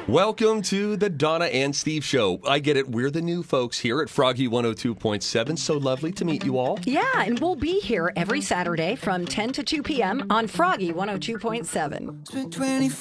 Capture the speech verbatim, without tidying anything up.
Welcome to the Donna and Steve Show. I get it. We're the new folks here at Froggy one oh two point seven. So lovely to meet you all. Yeah, and we'll be here every Saturday from ten to two p.m. on Froggy one oh two point seven. Spent twenty-five